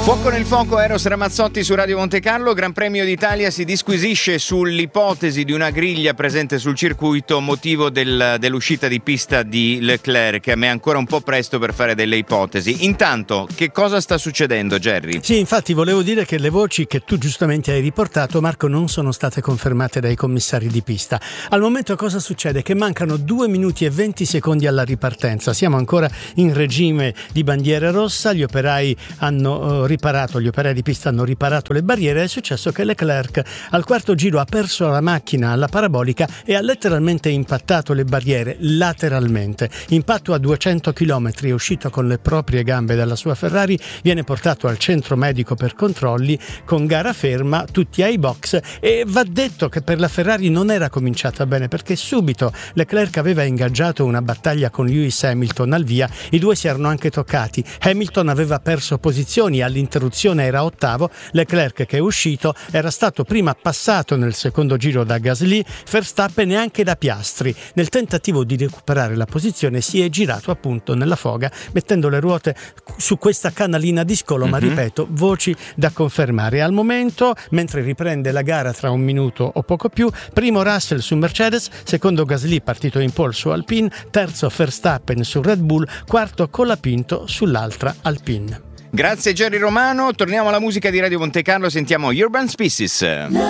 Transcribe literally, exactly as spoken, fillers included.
Fuoco nel fuoco, Eros Ramazzotti su Radio Monte Carlo. Gran Premio d'Italia si disquisisce sull'ipotesi di una griglia presente sul circuito motivo del, dell'uscita di pista di Leclerc. A me è ancora un po' presto per fare delle ipotesi. Intanto, che cosa sta succedendo, Gerry? Sì, infatti volevo dire che le voci che tu giustamente hai riportato, Marco, non sono state confermate dai commissari di pista. Al momento cosa succede? Che mancano due minuti e venti secondi alla ripartenza. Siamo ancora in regime di bandiera rossa, gli operai hanno uh, riparato, gli operai di pista hanno riparato le barriere. È successo che Leclerc al quarto giro ha perso la macchina alla parabolica e ha letteralmente impattato le barriere lateralmente. Impatto a duecento chilometri, è uscito con le proprie gambe dalla sua Ferrari, viene portato al centro medico per controlli, con gara ferma, tutti ai box, e va detto che per la Ferrari non era cominciata bene, perché subito Leclerc aveva ingaggiato una battaglia con Lewis Hamilton al via, i due si erano anche toccati, Hamilton aveva perso posizioni, all'interruzione era ottavo, Leclerc, che è uscito, era stato prima passato nel secondo giro da Gasly, Verstappen neanche da Piastri. Nel tentativo di recuperare la posizione si è girato appunto nella foga, mettendo le ruote su questa canalina di scolo, ma mm-hmm. ripeto, voci da confermare. Al momento, mentre riprende la gara tra un minuto o poco più, primo Russell su Mercedes, secondo Gasly partito in pole su Alpine, terzo Verstappen su Red Bull, quarto Colapinto sull'altra Alpine. Grazie Gerry Romano, torniamo alla musica di Radio Monte Carlo, sentiamo Urban Species.